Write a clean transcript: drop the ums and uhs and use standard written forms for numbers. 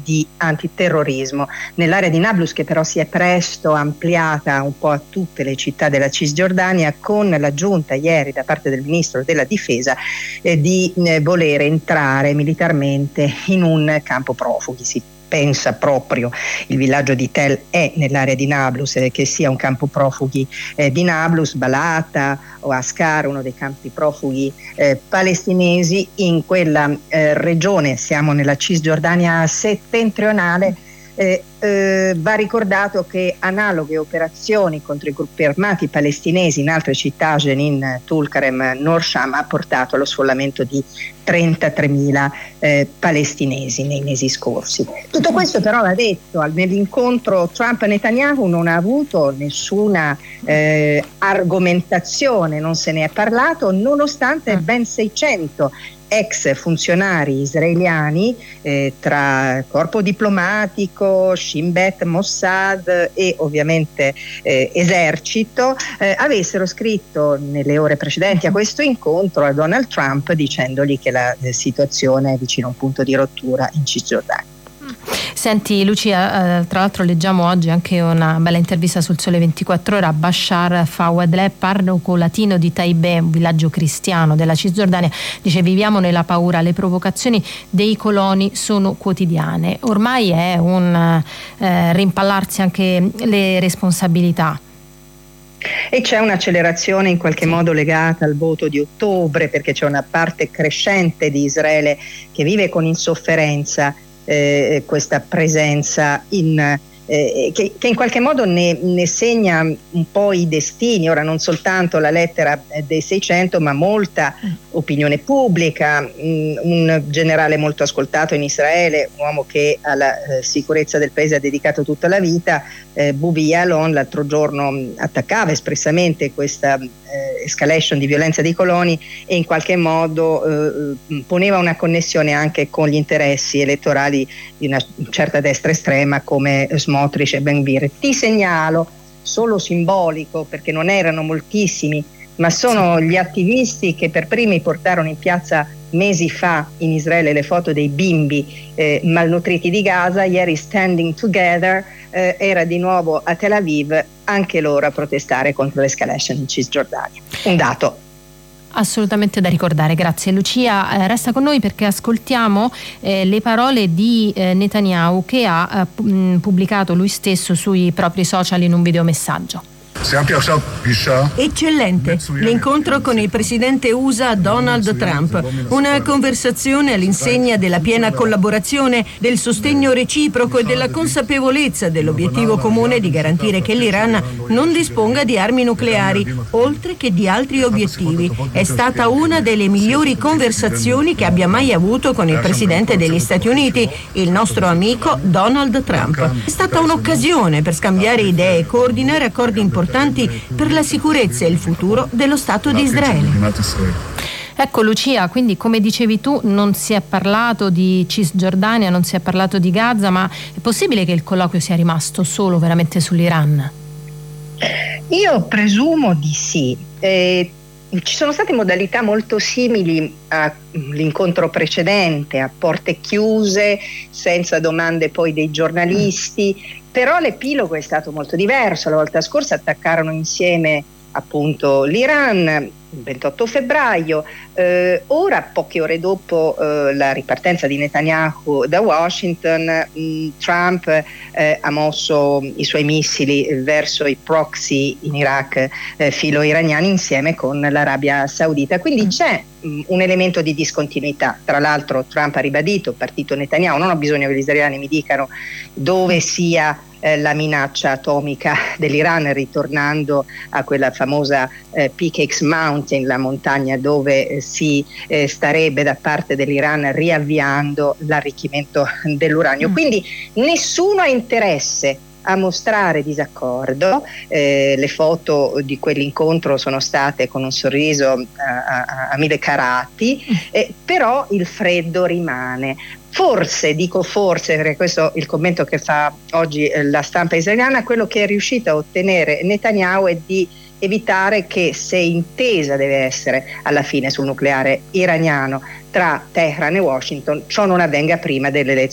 di antiterrorismo nell'area di Nablus, che però si è presto ampliata un po' a tutte le città della Cisgiordania, con l'aggiunta ieri da parte del ministro della difesa di voler entrare militarmente in un campo profughi. Si pensa proprio, il villaggio di Tel è nell'area di Nablus, che sia un campo profughi di Nablus, Balata o Ascar, uno dei campi profughi palestinesi in quella regione. Siamo nella Cisgiordania settentrionale. Va ricordato che analoghe operazioni contro i gruppi armati palestinesi in altre città, Jenin, Tulkarem, Norsham, ha portato allo sfollamento di 33.000 palestinesi nei mesi scorsi. Tutto questo però, va detto, nell'incontro Trump-Netanyahu non ha avuto nessuna argomentazione, non se ne è parlato, nonostante ben 600 ex funzionari israeliani tra corpo diplomatico, Shin Bet, Mossad e ovviamente esercito avessero scritto nelle ore precedenti a questo incontro a Donald Trump dicendogli che la situazione è vicino a un punto di rottura in Cisgiordania. Senti Lucia, tra l'altro leggiamo oggi anche una bella intervista sul Sole 24 Ore a Bashar Fawadleh, parroco latino di Taibeh, un villaggio cristiano della Cisgiordania. Dice: viviamo nella paura, le provocazioni dei coloni sono quotidiane. Ormai è un rimpallarsi anche le responsabilità. E c'è un'accelerazione in qualche modo legata al voto di ottobre, perché c'è una parte crescente di Israele che vive con insofferenza questa presenza che in qualche modo ne segna un po' i destini. Ora, non soltanto la lettera dei 600, ma molta opinione pubblica. Un generale molto ascoltato in Israele, un uomo che alla sicurezza del paese ha dedicato tutta la vita, Buvi Yalon, l'altro giorno attaccava espressamente questa escalation di violenza dei coloni e in qualche modo poneva una connessione anche con gli interessi elettorali di una certa destra estrema come Smotrich e Ben Gvir. Ti segnalo, solo simbolico perché non erano moltissimi, ma sono gli attivisti che per primi portarono in piazza mesi fa in Israele le foto dei bimbi malnutriti di Gaza. Ieri Standing Together era di nuovo a Tel Aviv, anche loro a protestare contro l'escalation in Cisgiordania. Un dato assolutamente da ricordare. Grazie Lucia, resta con noi perché ascoltiamo le parole di Netanyahu, che ha pubblicato lui stesso sui propri social in un videomessaggio. Eccellente, l'incontro con il presidente USA Donald Trump, una conversazione all'insegna della piena collaborazione, del sostegno reciproco e della consapevolezza dell'obiettivo comune di garantire che l'Iran non disponga di armi nucleari, oltre che di altri obiettivi. È stata una delle migliori conversazioni che abbia mai avuto con il presidente degli Stati Uniti, il nostro amico Donald Trump. È stata un'occasione per scambiare idee e coordinare accordi importanti per la sicurezza e il futuro dello Stato di Israele. Ecco Lucia, quindi come dicevi tu non si è parlato di Cisgiordania, non si è parlato di Gaza, ma è possibile che il colloquio sia rimasto solo veramente sull'Iran? Io presumo di sì. Ci sono state modalità molto simili all'incontro precedente, a porte chiuse, senza domande poi dei giornalisti, però l'epilogo è stato molto diverso. La volta scorsa attaccarono insieme appunto l'Iran il 28 febbraio, ora poche ore dopo la ripartenza di Netanyahu da Washington, Trump ha mosso i suoi missili verso i proxy in Iraq filo-iraniani insieme con l'Arabia Saudita, quindi c'è un elemento di discontinuità. Tra l'altro Trump ha ribadito, partito Netanyahu, non ho bisogno che gli israeliani mi dicano dove sia la minaccia atomica dell'Iran, ritornando a quella famosa Peak X Mountain, la montagna dove si starebbe da parte dell'Iran riavviando l'arricchimento dell'uranio. Quindi nessuno ha interesse a mostrare disaccordo. Le foto di quell'incontro sono state con un sorriso a mille carati, però il freddo rimane. Forse, dico forse, perché questo è il commento che fa oggi la stampa israeliana, quello che è riuscito a ottenere Netanyahu è di evitare che, se intesa deve essere alla fine sul nucleare iraniano tra Teheran e Washington, ciò non avvenga prima delle elezioni